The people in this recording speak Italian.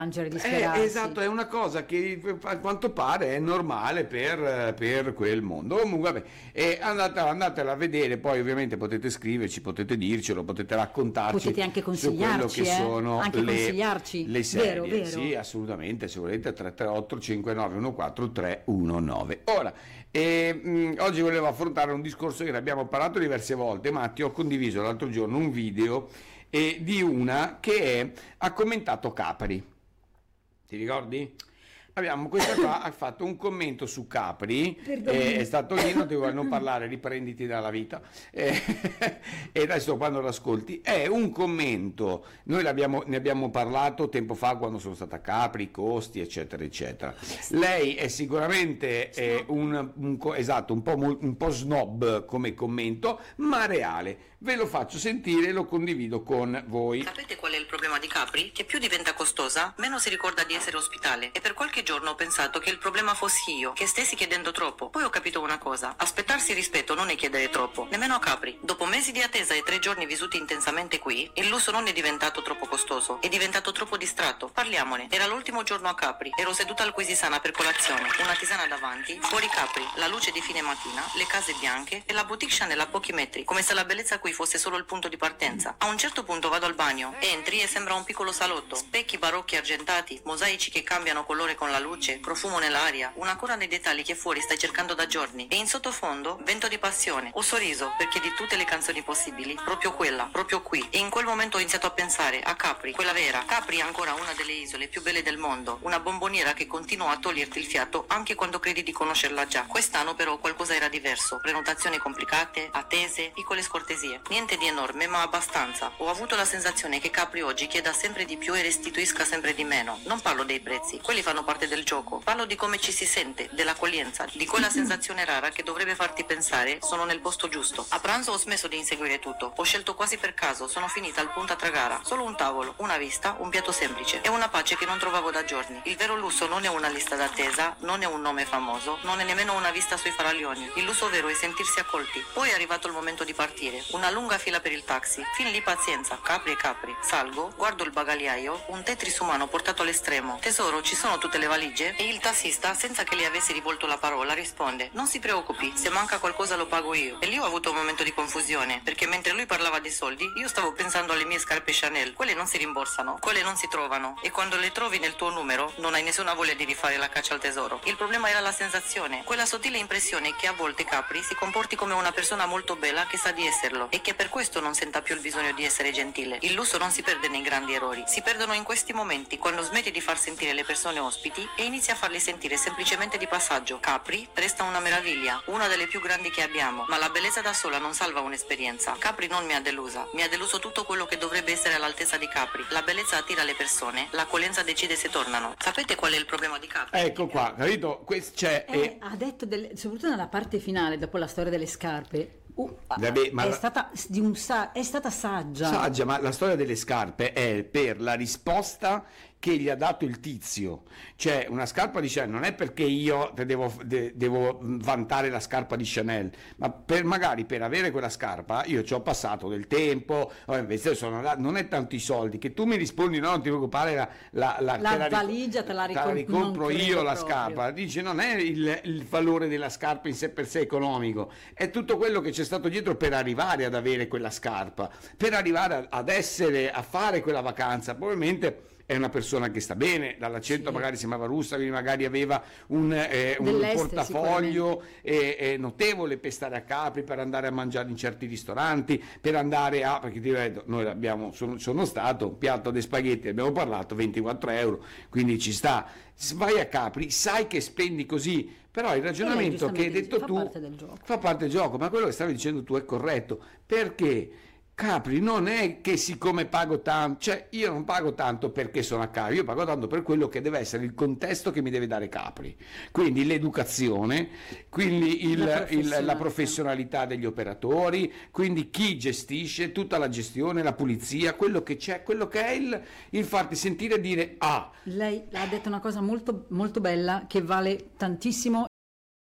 piangere, disperarsi. Esatto, è una cosa che a quanto pare è normale per quel mondo. Comunque, vabbè, andatela a vedere, poi ovviamente potete scriverci, potete dircelo, potete raccontarci. Potete anche su quello consigliarci, che sono anche consigliarci. le serie. Vero. Sì, assolutamente, se volete 338 5914 319. Ora, oggi volevo affrontare un discorso che ne abbiamo parlato diverse volte, ma ti ho condiviso l'altro giorno un video di una che ha commentato Capri. Ti ricordi? Abbiamo questa qua ha fatto un commento su Capri, è stato lì, non devo non parlare, riprenditi dalla vita, e adesso quando l'ascolti è un commento, noi ne abbiamo parlato tempo fa quando sono stata a Capri, i costi eccetera eccetera. Lei è sicuramente esatto, un po' snob come commento, ma reale. Ve lo faccio sentire e lo condivido con voi. Sapete qual è il problema di Capri? Che più diventa costosa, meno si ricorda di essere ospitale. E per qualche giorno ho pensato che il problema fossi io, che stessi chiedendo troppo. Poi ho capito una cosa: aspettarsi rispetto non è chiedere troppo, nemmeno a Capri. Dopo mesi di attesa e 3 giorni vissuti intensamente qui, il lusso non è diventato troppo costoso, è diventato troppo distratto. Parliamone. Era l'ultimo giorno a Capri, ero seduta al Quisisana per colazione, una tisana davanti, fuori Capri, la luce di fine mattina, le case bianche e la boutique Chanel a pochi metri, come se la bellezza qui fosse solo il punto di partenza. A un certo punto vado al bagno, entri e sembra un piccolo salotto, specchi barocchi argentati, mosaici che cambiano colore con la luce, profumo nell'aria, una cura nei dettagli che fuori stai cercando da giorni, e in sottofondo vento di passione. Ho sorriso perché di tutte le canzoni possibili, proprio quella, proprio qui, e in quel momento ho iniziato a pensare a Capri, quella vera. Capri è ancora una delle isole più belle del mondo, una bomboniera che continua a toglierti il fiato anche quando credi di conoscerla già. Quest'anno però qualcosa era diverso, prenotazioni complicate, attese, piccole scortesie, niente di enorme ma abbastanza. Ho avuto la sensazione che Capri oggi chieda sempre di più e restituisca sempre di meno. Non parlo dei prezzi, quelli fanno parte del gioco, parlo di come ci si sente, dell'accoglienza, di quella sensazione rara che dovrebbe farti pensare sono nel posto giusto. A pranzo ho smesso di inseguire tutto, ho scelto quasi per caso, sono finita al punta Tragara, solo un tavolo, una vista, un piatto semplice e una pace che non trovavo da giorni. Il vero lusso non è una lista d'attesa, non è un nome famoso, non è nemmeno una vista sui faraglioni. Il lusso vero è sentirsi accolti. Poi è arrivato il momento di partire, una lunga fila per il taxi, fin lì pazienza, Capri e Capri. Salgo, guardo il bagagliaio, un Tetris umano portato all'estremo. Tesoro, ci sono tutte le valigie? E il tassista, senza che le avessi rivolto la parola, risponde: non si preoccupi, se manca qualcosa lo pago io. E lì ho avuto un momento di confusione, perché mentre lui parlava di soldi, io stavo pensando alle mie scarpe Chanel. Quelle non si rimborsano, quelle non si trovano, e quando le trovi nel tuo numero non hai nessuna voglia di rifare la caccia al tesoro. Il problema era la sensazione, quella sottile impressione che a volte Capri si comporti come una persona molto bella che sa di esserlo e che per questo non senta più il bisogno di essere gentile. Il lusso non si perde nei grandi errori, si perdono in questi momenti, quando smetti di far sentire le persone ospiti e inizi a farli sentire semplicemente di passaggio. Capri resta una meraviglia, una delle più grandi che abbiamo, ma la bellezza da sola non salva un'esperienza. Capri non mi ha delusa, mi ha deluso tutto quello che dovrebbe essere all'altezza di Capri. La bellezza attira le persone, l'accoglienza decide se tornano. Sapete qual è il problema di Capri? Ecco qua, capito? Ha detto, soprattutto nella parte finale, dopo la storia delle scarpe, Vabbè, ma è stata è stata saggia. Saggia, ma la storia delle scarpe è per la risposta che gli ha dato il tizio. Cioè, una scarpa di Chanel non è perché io devo vantare la scarpa di Chanel, ma magari per avere quella scarpa io ci ho passato del tempo, invece non è tanto i soldi, che tu mi rispondi no, non ti preoccupare, la valigia te la ricompro io la proprio. scarpa. Dice non è il valore della scarpa in sé per sé economico, è tutto quello che c'è stato dietro per arrivare ad avere quella scarpa, per arrivare a fare quella vacanza. Probabilmente è una persona che sta bene, dall'accento sì, magari sembrava russa, quindi magari aveva un portafoglio notevole per stare a Capri, per andare a mangiare in certi ristoranti, per andare perché ti ripeto, noi sono stato, un piatto di spaghetti, abbiamo parlato, 24 euro, quindi ci sta. Vai a Capri, sai che spendi così, però il ragionamento che hai detto tu fa parte del gioco, ma quello che stavi dicendo tu è corretto, perché Capri non è che siccome pago tanto, cioè io non pago tanto perché sono a Capri, io pago tanto per quello che deve essere il contesto che mi deve dare Capri, quindi l'educazione, quindi la professionalità degli operatori, quindi chi gestisce, tutta la gestione, la pulizia, quello che c'è, quello che è il farti sentire dire Lei ha detto una cosa molto, molto bella che vale tantissimo